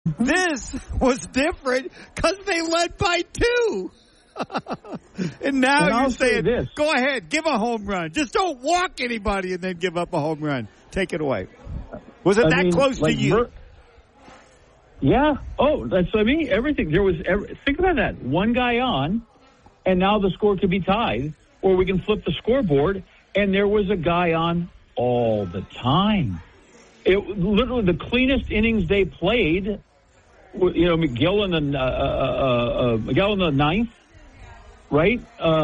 This was different because they led by 2. And now you're saying, go ahead, give a home run. Just don't walk anybody and then give up a home run. Take it away. Was it close to you? Yeah. Oh, that's what I mean. Everything. Think about that. One guy on, and now the score could be tied, or we can flip the scoreboard, and there was a guy on all the time. It literally the cleanest innings they played. Miguel in the ninth, right?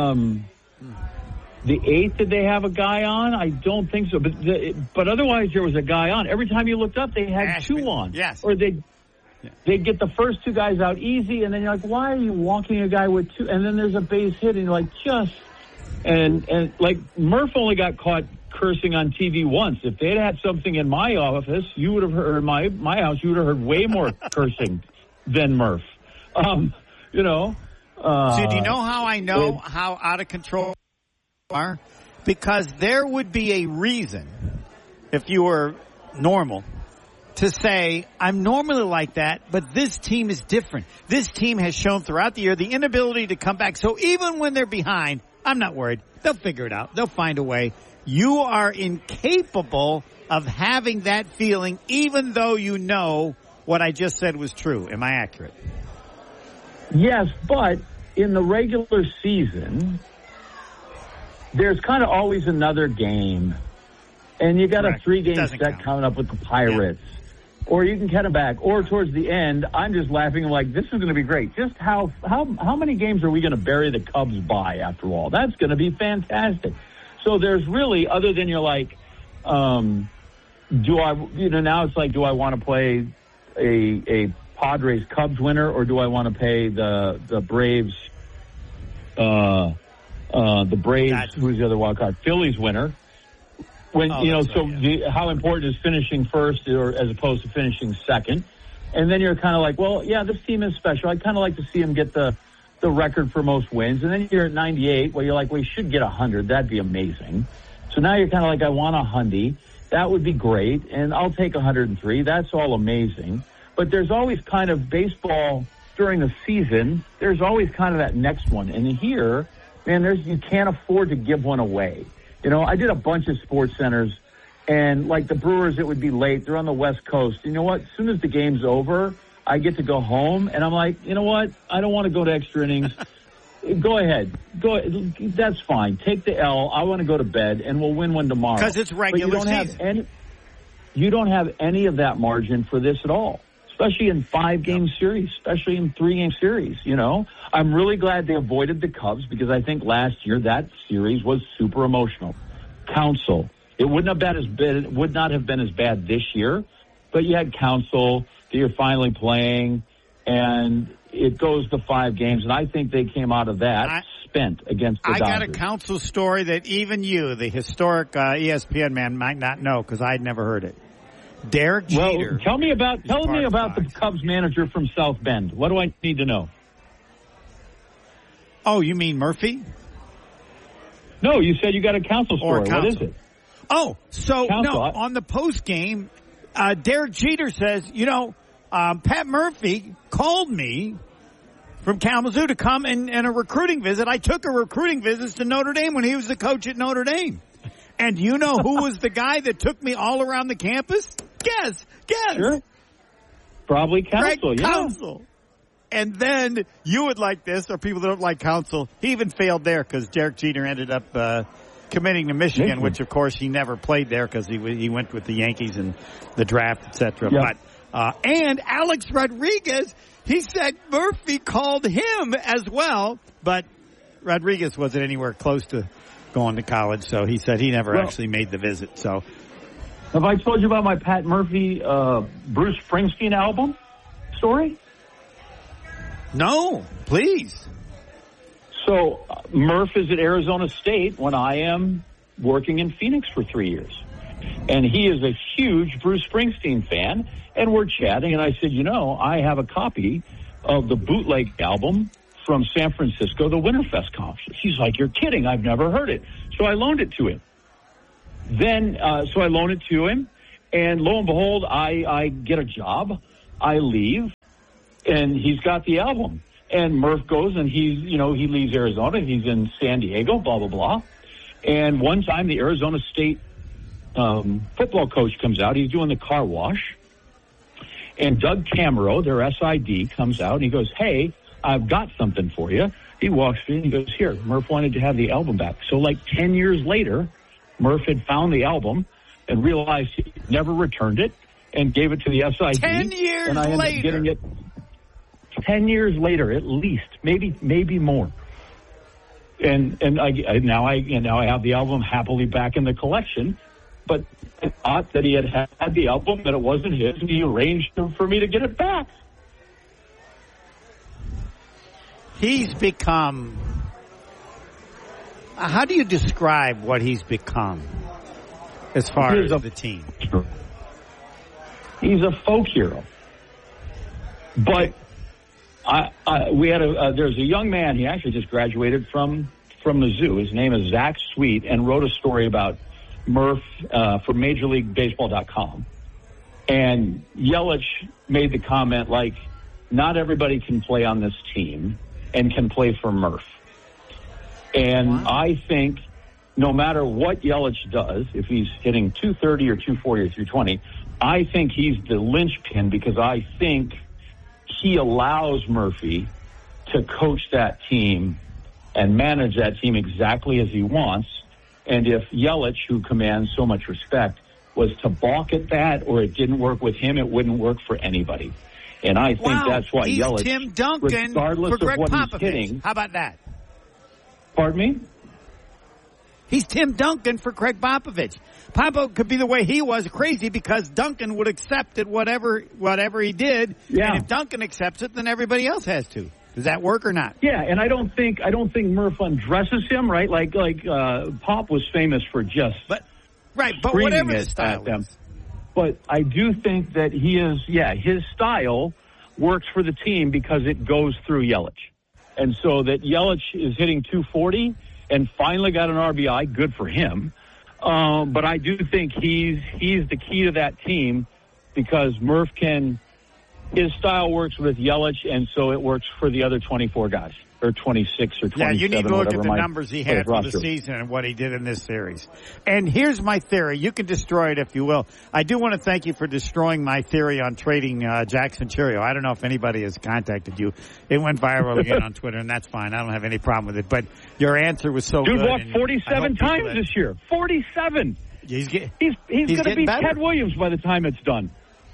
The 8th, did they have a guy on? I don't think so. But otherwise, there was a guy on. Every time you looked up, they had Ashman. 2 on. Yes. Or they'd get the first 2 guys out easy, and then you're like, why are you walking a guy with 2? And then there's a base hit, and you're like, and like Murph only got caught cursing on TV once. If they'd had something in my office, you would have heard, my house, you would have heard way more cursing than Murph. So do you know how I know how out of control you are? Because there would be a reason, if you were normal, to say, I'm normally like that, but this team is different. This team has shown throughout the year the inability to come back. So even when they're behind, I'm not worried. They'll figure it out. They'll find a way. You are incapable of having that feeling, even though you know what I just said was true. Am I accurate? Yes, but in the regular season, there's kind of always another game. And you got a 3-game set coming up with the Pirates. Yeah. Or you can cut it back. Or towards the end, I'm just laughing. I'm like, this is going to be great. Just how many games are we going to bury the Cubs by after all? That's going to be fantastic. So there's really, other than you're like, now it's like, do I want to play a Padres Cubs winner, or do I want to pay the Braves, who's the other wild card, Phillies winner? When how important is finishing first or as opposed to finishing second? And then you're kind of like, well, yeah, this team is special. I'd kind of like to see them get the record for most wins. And then you're at 98, where you're like, we should get 100. That'd be amazing. So now you're kind of like, I want 100. That would be great, and I'll take 103. That's all amazing. But there's always kind of baseball during the season. There's always kind of that next one. And here, man, you can't afford to give one away. I did a bunch of sports centers, and like the Brewers, it would be late. They're on the West Coast. You know what? As soon as the game's over, I get to go home, and I'm like, you know what? I don't want to go to extra innings. Go ahead. That's fine. Take the L. I want to go to bed, and we'll win one tomorrow. Because it's regular season. You don't have any of that margin for this at all, especially in 5-game series, especially in 3-game series. I'm really glad they avoided the Cubs, because I think last year that series was super emotional. Council. It would not have been as bad this year, but you had Council that you're finally playing, and it goes to 5 games, and I think they came out of that spent against the Dodgers. I got a Council story that even you, the historic ESPN man, might not know, because I'd never heard it. Derek Jeter. Well, tell me about the Cubs manager from South Bend. What do I need to know? Oh, you mean Murphy? No, you said you got a Council story. What is it? Oh, so Council. No, on the post game, Derek Jeter says, Pat Murphy called me from Kalamazoo to come and a recruiting visit. I took a recruiting visit to Notre Dame when he was the coach at Notre Dame. And you know who was the guy that took me all around the campus? Guess. Sure. Probably Council, Council. And then you would like this, or people that don't like Council. He even failed there because Derek Jeter ended up committing to Michigan, which, of course, he never played there because he went with the Yankees in the draft, etc. Yep. But and Alex Rodriguez, he said Murphy called him as well, but Rodriguez wasn't anywhere close to going to college, so he said he never actually made the visit. So, have I told you about my Pat Murphy, Bruce Springsteen album story? No, please. So Murph is at Arizona State when I am working in Phoenix for 3 years. And he is a huge Bruce Springsteen fan. And we're chatting, and I said, I have a copy of the bootleg album from San Francisco, the Winterfest conference. He's like, you're kidding. I've never heard it. So I loaned it to him. Then, so I loaned it to him. And lo and behold, I get a job. I leave. and he's got the album. And Murph goes and he leaves Arizona. He's in San Diego, blah, blah, blah. And one time the Arizona State football coach comes out. He's doing the car wash. And Doug Camero, their SID, comes out and he goes, "Hey, I've got something for you." He walks in and he goes, "Here, Murph wanted to have the album back." So like 10 years later, Murph had found the album and realized he never returned it and gave it to the SID. 10 years and I ended later. up getting it 10 years later, at least, maybe more. And now I have the album happily back in the collection. But I thought that he had the album, that it wasn't his, and he arranged for me to get it back. He's become... How do you describe what he's become as far as the team? He's a folk hero. But there's a young man, he actually just graduated from Mizzou. His name is Zach Sweet, and wrote a story about Murph for MajorLeagueBaseball.com. And Yelich made the comment, like, not everybody can play on this team and can play for Murph. And I think no matter what Yelich does, if he's hitting 230 or 240 or 320, I think he's the linchpin, because I think he allows Murphy to coach that team and manage that team exactly as he wants. And if Yelich, who commands so much respect, was to balk at that, or it didn't work with him, it wouldn't work for anybody. And I think that's why Yelich, Tim Duncan regardless for Greg of what Popovich. he's hitting. How about that? Pardon me? He's Tim Duncan for Craig Popovich. Popo could be the way he was, crazy, because Duncan would accept it, whatever he did. Yeah. And if Duncan accepts it, then everybody else has to. Does that work or not? Yeah, and I don't think Murph undresses him, right? Like Pop was famous for just but whatever the style is. But I do think that his style works for the team because it goes through Yelich. And so that Yelich is hitting 240 and finally got an RBI, good for him. But I do think he's the key to that team, because Murph his style works with Yelich, and so it works for the other 24 guys, or 26 or 27. Yeah, you need to look at the numbers he had for the season and what he did in this series. And here's my theory. You can destroy it if you will. I do want to thank you for destroying my theory on trading Jackson Chourio. I don't know if anybody has contacted you. It went viral again on Twitter, and that's fine. I don't have any problem with it. But your answer was so good. Dude walked 47 times this year. 47. He's going to be Ted Williams by the time it's done.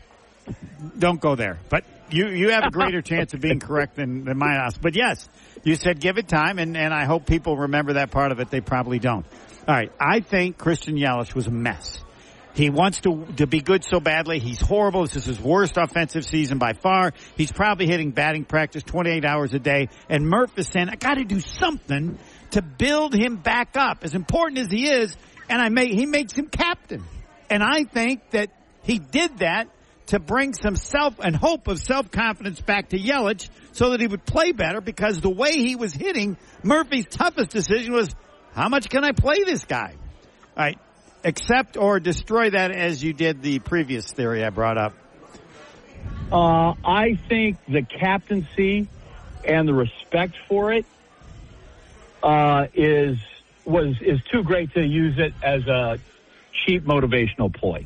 Don't go there. But you have a greater chance of being correct than mine. But yes, you said give it time, and I hope people remember that part of it. They probably don't. All right, I think Christian Yelich was a mess. He wants to be good so badly. He's horrible. This is his worst offensive season by far. He's probably hitting batting practice 28 hours a day. And Murph is saying, I got to do something to build him back up, as important as he is. And he makes him captain. And I think that he did that to bring some hope of self-confidence back to Yelich so that he would play better, because the way he was hitting, Murphy's toughest decision was, how much can I play this guy? All right. Accept or destroy that as you did the previous theory I brought up. I think the captaincy and the respect for it is too great to use it as a cheap motivational ploy.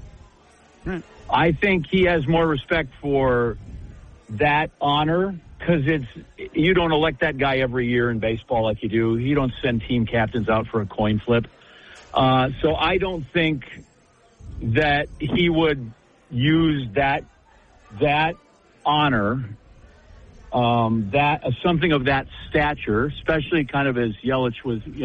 I think he has more respect for that honor, because you don't elect that guy every year in baseball like you do. You don't send team captains out for a coin flip. So I don't think that he would use that honor, something of that stature, especially kind of as Yelich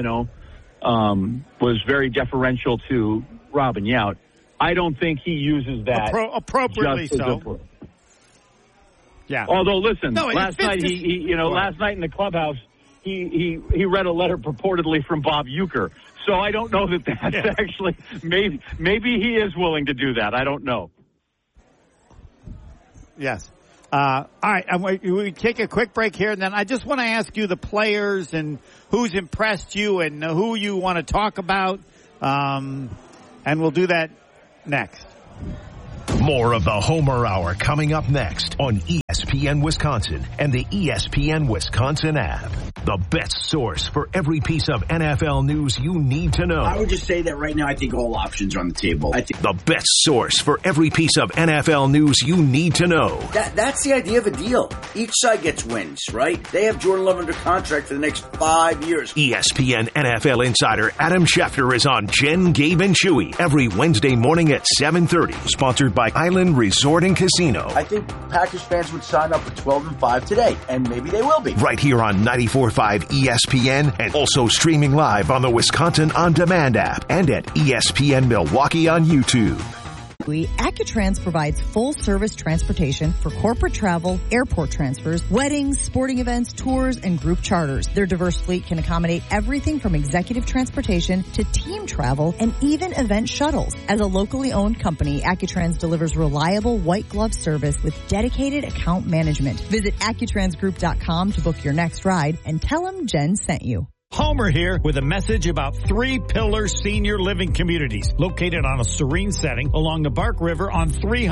was very deferential to Robin Yount. I don't think he uses that appropriately so. Yeah. Although, listen, last night last night in the clubhouse, he read a letter purportedly from Bob Uecker. So I don't know that that's actually maybe he is willing to do that. I don't know. Yes. All right. We take a quick break here, and then I just want to ask you the players and who's impressed you and who you want to talk about, and we'll do that next. More of the Homer Hour coming up next on ESPN. ESPN Wisconsin and the ESPN Wisconsin app. The best source for every piece of NFL news you need to know. I would just say that right now I think all options are on the table. The best source for every piece of NFL news you need to know. That's the idea of a deal. Each side gets wins, right? They have Jordan Love under contract for the next 5 years. ESPN NFL insider Adam Schefter is on Jen, Gabe, and Chewy every Wednesday morning at 7:30. Sponsored by Island Resort and Casino. I think Packers fans would sign up for 12-5 today, and maybe they will be. Right here on 94.5 ESPN, and also streaming live on the Wisconsin On Demand app and at ESPN Milwaukee on YouTube. Accutrans provides full-service transportation for corporate travel, airport transfers, weddings, sporting events, tours, and group charters. Their diverse fleet can accommodate everything from executive transportation to team travel and even event shuttles. As a locally owned company, Accutrans delivers reliable white glove service with dedicated account management. Visit AccuTransGroup.com to book your next ride and tell them Jen sent you. Homer here with a message about Three Pillars Senior Living Communities, located on a serene setting along the Bark River on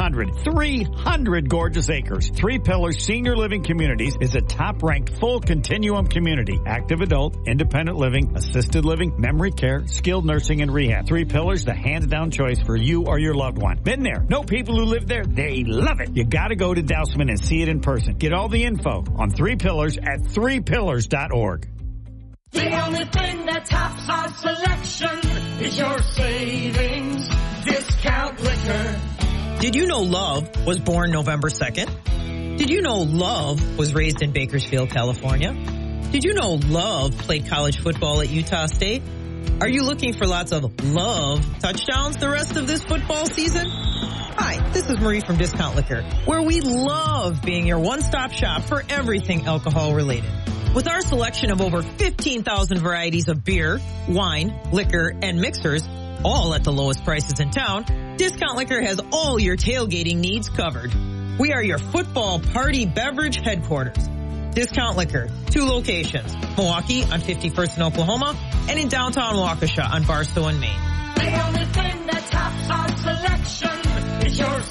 300 gorgeous acres. Three Pillars Senior Living Communities is a top-ranked full continuum community. Active adult, independent living, assisted living, memory care, skilled nursing, and rehab. Three Pillars, the hands-down choice for you or your loved one. Been there. Know people who live there. They love it. You gotta go to Dousman and see it in person. Get all the info on Three Pillars at threepillars.org. The only thing that tops our selection is your savings discount liquor. Did you know Love was born November 2nd? Did you know Love was raised in Bakersfield, California? Did you know Love played college football at Utah State? Are you looking for lots of Love touchdowns the rest of this football season? Hi, this is Marie from Discount Liquor, where we love being your one-stop shop for everything alcohol-related. With our selection of over 15,000 varieties of beer, wine, liquor, and mixers, all at the lowest prices in town, Discount Liquor has all your tailgating needs covered. We are your football party beverage headquarters. Discount Liquor, 2 locations, Milwaukee on 51st in Oklahoma and in downtown Waukesha on Barstow and Maine. The only thing that tops our selection is your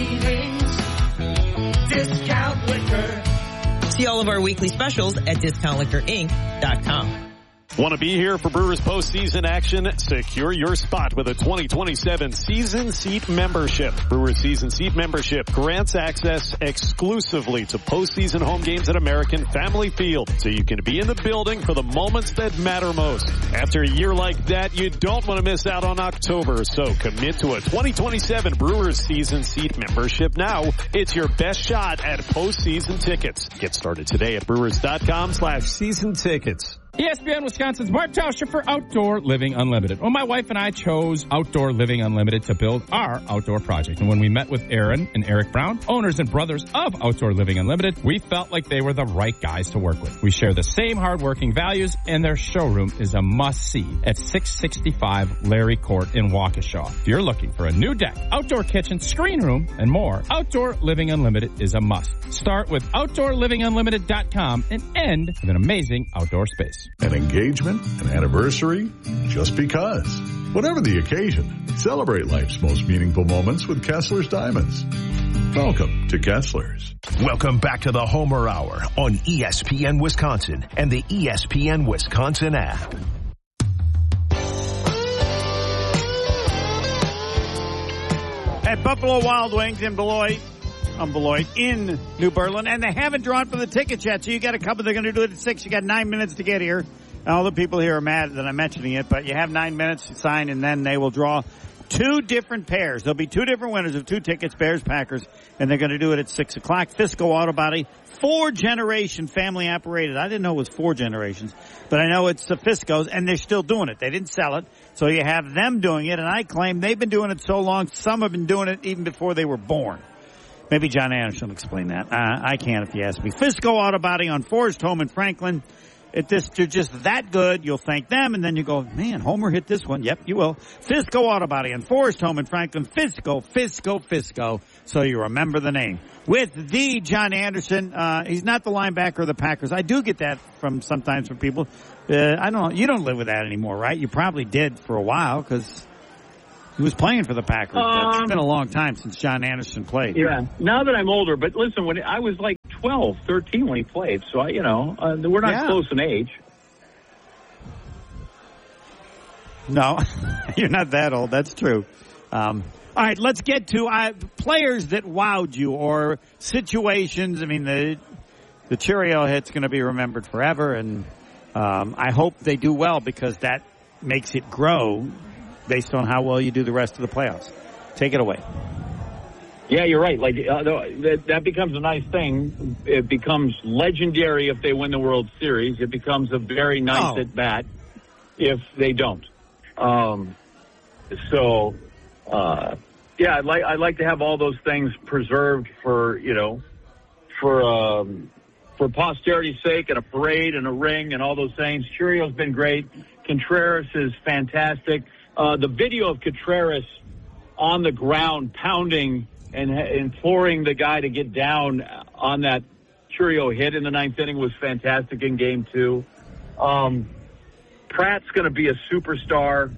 savings discount liquor. See all of our weekly specials at DiscountLiquorInc.com. Want to be here for Brewers postseason action? Secure your spot with a 2027 season seat membership. Brewers season seat membership grants access exclusively to postseason home games at American Family Field, so you can be in the building for the moments that matter most. After a year like that, you don't want to miss out on October, so commit to a 2027 Brewers season seat membership now. It's your best shot at postseason tickets. Get started today at brewers.com/season tickets. ESPN Wisconsin's Mark Tauscher for Outdoor Living Unlimited. Well, my wife and I chose Outdoor Living Unlimited to build our outdoor project. And when we met with Aaron and Eric Brown, owners and brothers of Outdoor Living Unlimited, we felt like they were the right guys to work with. We share the same hardworking values, and their showroom is a must-see at 665 Larry Court in Waukesha. If you're looking for a new deck, outdoor kitchen, screen room, and more, Outdoor Living Unlimited is a must. Start with OutdoorLivingUnlimited.com and end with an amazing outdoor space. An engagement, an anniversary, just because. Whatever the occasion, celebrate life's most meaningful moments with Kessler's Diamonds. Welcome to Kessler's. Welcome back to the Homer Hour on ESPN Wisconsin and the ESPN Wisconsin app. At Buffalo Wild Wings in Beloit, in New Berlin, and they haven't drawn for the tickets yet, so you got a couple. They're going to do it at 6. You got 9 minutes to get here. All the people here are mad that I'm mentioning it, but you have 9 minutes to sign, and then they will draw 2 different pairs. There'll be 2 different winners of 2 tickets, Bears, Packers, and they're going to do it at 6 o'clock. Fisco Auto Body, 4-generation family operated. I didn't know it was 4 generations, but I know it's the Fiscos, and they're still doing it. They didn't sell it, so you have them doing it, and I claim they've been doing it so long, some have been doing it even before they were born. Maybe John Anderson will explain that. I can't if you ask me. Fisco Auto Body on Forest Home in Franklin. They're just that good. You'll thank them, and then you go, man, Homer hit this one. Yep, you will. Fisco Auto Body on Forest Home in Franklin. Fisco. So you remember the name. With the John Anderson, he's not the linebacker of the Packers. I do get that sometimes from people. I don't know. You don't live with that anymore, right? You probably did for a while because he was playing for the Packers. It's been a long time since John Anderson played. Yeah, now that I'm older. But listen, when I was like 12, 13 when he played. So, we're not close in age. No, you're not that old. That's true. All right, let's get to players that wowed you or situations. I mean, the Cheerio hit's going to be remembered forever, and I hope they do well because that makes it grow based on how well you do the rest of the playoffs. Take it away. Yeah, you're right. Like that becomes a nice thing. It becomes legendary if they win the World Series. It becomes a very nice at bat if they don't. Yeah, I'd like to have all those things preserved for posterity's sake, and a parade and a ring and all those things. Cheerio's been great. Contreras is fantastic. The video of Contreras on the ground pounding and imploring the guy to get down on that Cheerio hit in the ninth inning was fantastic in Game 2. Pratt's going to be a superstar.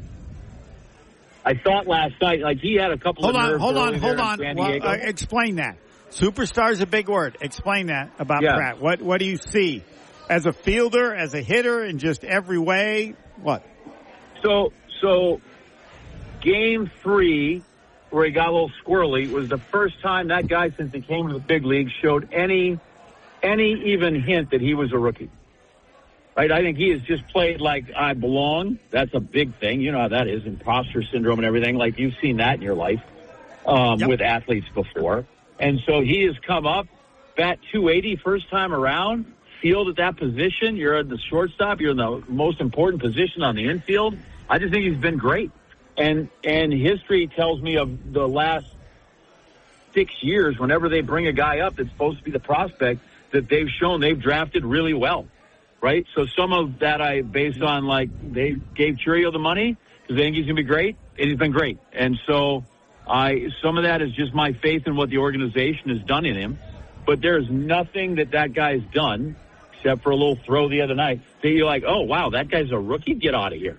I thought last night, like he had a couple of nerves. Hold on. Well, explain that. Superstar is a big word. Explain that about Pratt. What do you see as a fielder, as a hitter, in just every way? What? So Game 3, where he got a little squirrely, was the first time that guy since he came to the big league showed any even hint that he was a rookie. Right? I think he has just played like I belong. That's a big thing. You know how that is, imposter syndrome and everything. Like you've seen that in your life with athletes before. And so he has come up, bat 280 first time around, field at that position. You're at the shortstop. You're in the most important position on the infield. I just think he's been great. And history tells me of the last 6 years, whenever they bring a guy up that's supposed to be the prospect, that they've shown they've drafted really well. Right? So some of that I base on, like, they gave Cheerio the money because they think he's going to be great, and he's been great. And so some of that is just my faith in what the organization has done in him. But there's nothing that guy's done, except for a little throw the other night, that you're like, oh, wow, that guy's a rookie? Get out of here.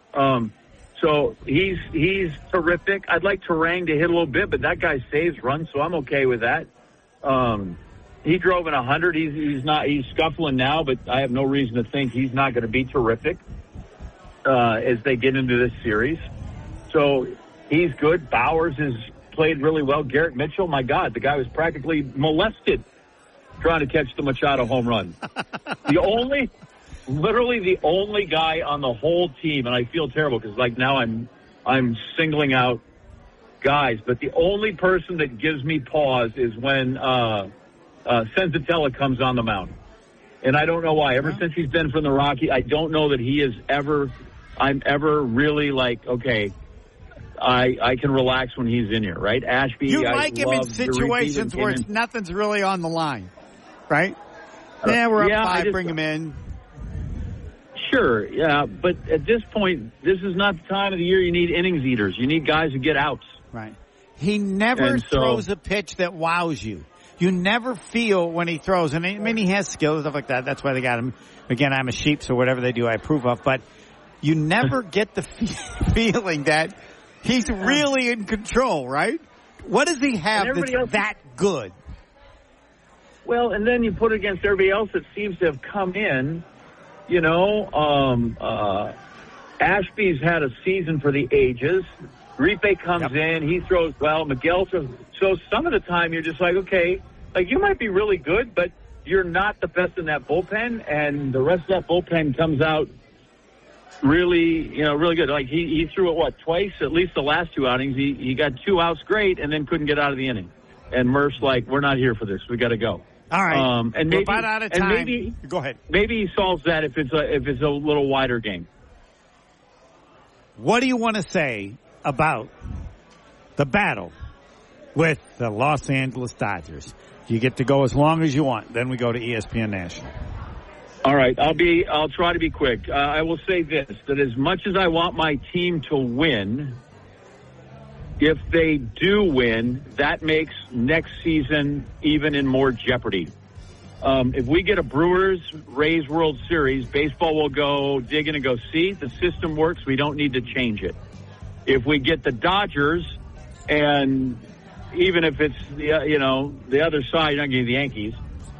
So he's terrific. I'd like Turang to hit a little bit, but that guy saves runs, so I'm okay with that. He drove in 100. He's scuffling now, but I have no reason to think he's not going to be terrific as they get into this series. So he's good. Bowers has played really well. Garrett Mitchell, my God, the guy was practically molested trying to catch the Machado home run. Literally the only guy on the whole team, and I feel terrible because like now I'm singling out guys, but the only person that gives me pause is when Senzatella comes on the mound. And I don't know why. Ever since he's been from the Rockies, I don't know that he is I'm ever really like, okay, I can relax when he's in here, right? Ashby, you like him in situations where nothing's really on the line, right? We're up 5, bring him in. Sure, yeah, but at this point, this is not the time of the year you need innings eaters. You need guys who get outs. Right. He never throws a pitch that wows you. You never feel when he throws, and I mean, he has skill and stuff like that. That's why they got him. Again, I'm a sheep, so whatever they do, I approve of. But you never get the feeling that he's really in control, right? What does he have that's that good? Well, and then you put it against everybody else that seems to have come in. You know, Ashby's had a season for the ages. Gripe comes in, he throws well. Miguel throws. So some of the time you're just like, okay, like you might be really good, but you're not the best in that bullpen, and the rest of that bullpen comes out really, really good. Like he threw it, twice? At least the last 2 outings. He got 2 outs great and then couldn't get out of the inning. And Murph's like, we're not here for this. We got to go. All right. And maybe, we're about out of time. Go ahead. Maybe he solves that if it's a little wider game. What do you want to say about the battle with the Los Angeles Dodgers? You get to go as long as you want. Then we go to ESPN National. All right. I'll try to be quick. I will say this, that as much as I want my team to win, if they do win, that makes next season even in more jeopardy. If we get a Brewers-Rays World Series, baseball will go dig in and go, see, the system works. We don't need to change it. If we get the Dodgers, and even if it's the other side, you're not getting the Yankees,